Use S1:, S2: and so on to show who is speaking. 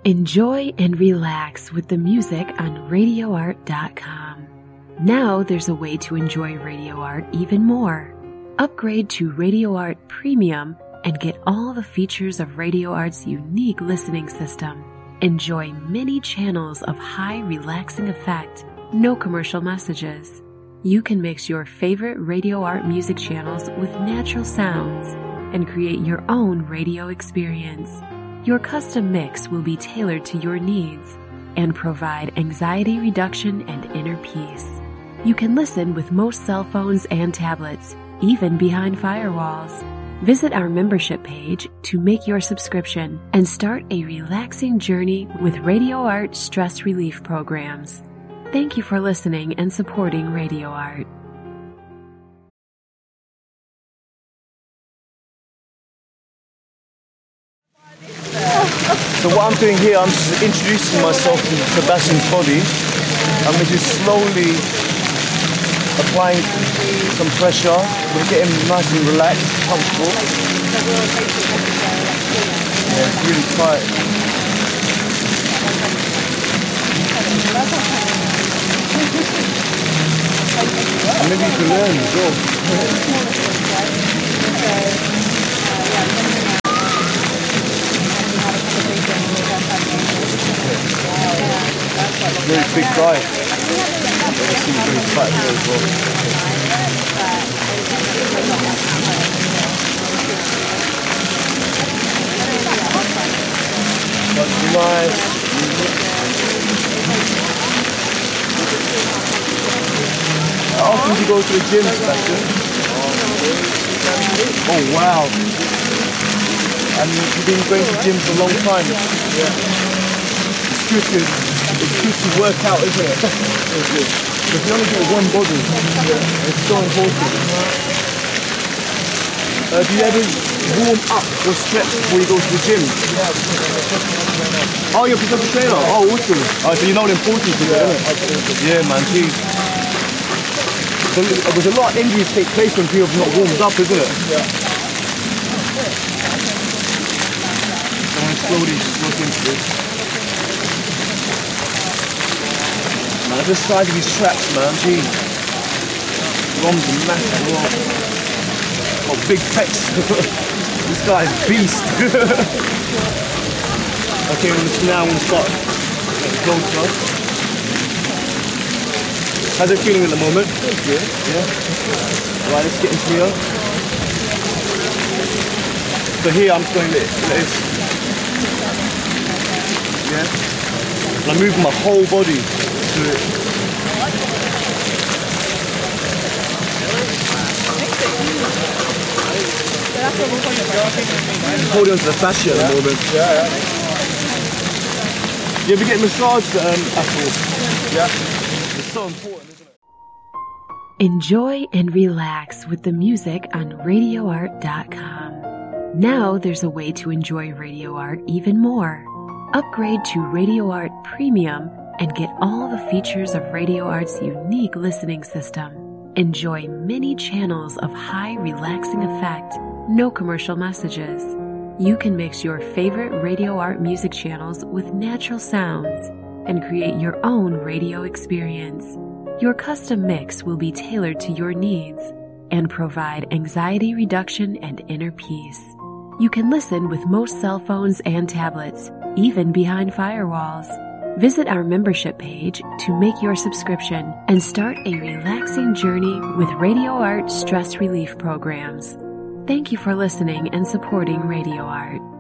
S1: Enjoy and relax with the music on RadioArt.com. Now there's a way to enjoy Radio Art even more. Upgrade to Radio Art Premium and get all the features of Radio Art's unique listening system. Enjoy many channels of high relaxing effect, no commercial messages. You can mix your favorite Radio Art music channels with natural sounds and create your own radio experience. Your custom mix will be tailored to your needs and provide anxiety reduction and inner peace. You can listen with most cell phones and tablets, even behind firewalls. Visit our membership page to make your subscription and start a relaxing journey with Radio Art stress relief programs. Thank you for listening and supporting Radio Art.
S2: So what I'm doing here, I'm just introducing myself to Sebastian's body. I'm just slowly applying some pressure. We're getting nice and relaxed, comfortable. Yeah, it's really tight. And maybe you can learn as well. Very big guy. Obviously very tight here as well. That's nice. How often do you go to the gym, Sebastian? Oh wow. And you've been going to gym for a long time? Yeah. It's good to work out, isn't it? Because you only get one body. It's so important. Do you ever warm up or stretch before you go to the gym? Oh, you're a professional trainer? Oh, awesome. So you know the importance of it, isn't it? Yeah, man, geez. So there's a lot of injuries take place when people have not warmed up, isn't it? Yeah. I'm going to slowly look into this. Man, look at the size of his traps, man, geez. Rom's a massive rock. Got big pecs. This guy's a beast. Okay, now I'm going to start getting closer. How's it feeling at the moment? It's good. Yeah? Right, let's get into here. So here I'm just going like this. Yeah? And I'm moving my whole body to it. I'm holding onto the fascia at the moment. Yeah. You ever get massaged at all? Yeah. It's so important, isn't it?
S1: Enjoy and relax with the music on RadioArt.com. Now there's a way to enjoy Radio Art even more. Upgrade to Radio Art Premium and get all the features of Radio Art's unique listening system. Enjoy many channels of high relaxing effect, no commercial messages. You can mix your favorite Radio Art music channels with natural sounds and create your own radio experience. Your custom mix will be tailored to your needs and provide anxiety reduction and inner peace. You can listen with most cell phones and tablets, even behind firewalls. Visit our membership page to make your subscription and start a relaxing journey with Radio Art stress relief programs. Thank you for listening and supporting Radio Art.